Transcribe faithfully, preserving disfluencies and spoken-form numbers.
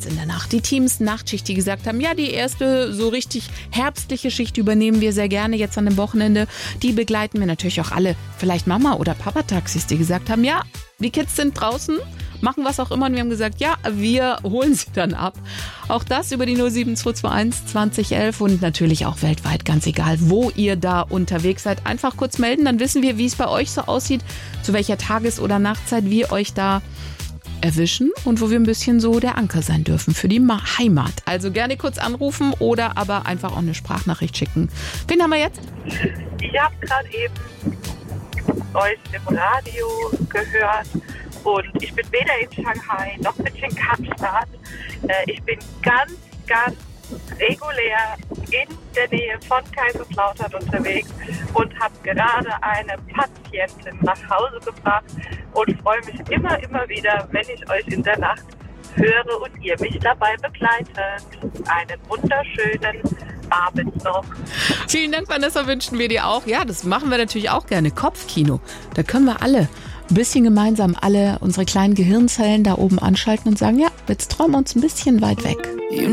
jetzt in der Nacht. Die Teams Nachtschicht, die gesagt haben, ja, die erste so richtig herbstliche Schicht übernehmen wir sehr gerne jetzt an dem Wochenende. Die begleiten wir natürlich auch alle. Vielleicht Mama- oder Papa-Taxis, die gesagt haben, ja, die Kids sind draußen, machen was auch immer. Und wir haben gesagt, ja, wir holen sie dann ab. Auch das über die null sieben zwei zwei eins zwanzig elf und natürlich auch weltweit, ganz egal, wo ihr da unterwegs seid. Einfach kurz melden, dann wissen wir, wie es bei euch so aussieht, zu welcher Tages- oder Nachtzeit wir euch da erwischen und wo wir ein bisschen so der Anker sein dürfen für die Ma- Heimat. Also gerne kurz anrufen oder aber einfach auch eine Sprachnachricht schicken. Wen haben wir jetzt? Ich habe gerade eben euch im Radio gehört und ich bin weder in Shanghai noch bin ich in Kapstadt. Äh, ich bin ganz, ganz regulär in der Nähe von Kaiserslautern unterwegs und habe gerade eine Patientin nach Hause gebracht und freue mich immer, immer wieder, wenn ich euch in der Nacht höre und ihr mich dabei begleitet. Einen wunderschönen Abend noch. Vielen Dank, Vanessa, wünschen wir dir auch. Ja, das machen wir natürlich auch gerne. Kopfkino. Da können wir alle ein bisschen gemeinsam alle unsere kleinen Gehirnzellen da oben anschalten und sagen, ja, jetzt träumen wir uns ein bisschen weit weg.